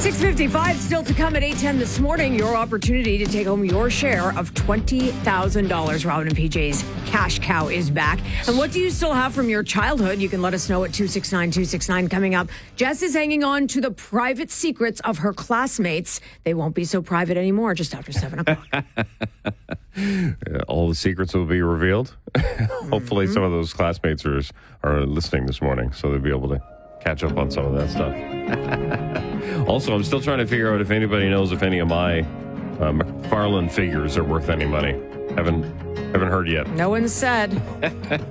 6:55 still to come at 8:10 this morning. Your opportunity to take home your share of $20,000. Robin and PJ's Cash Cow is back. And what do you still have from your childhood? You can let us know at 269-269. Coming up, Jess is hanging on to the private secrets of her classmates. They won't be so private anymore just after 7 o'clock. All the secrets will be revealed. Hopefully some of those classmates are listening this morning, so they'll be able to catch up on some of that stuff. Also, I'm still trying to figure out if anybody knows if any of my McFarlane figures are worth any money. Haven't heard yet. No one said.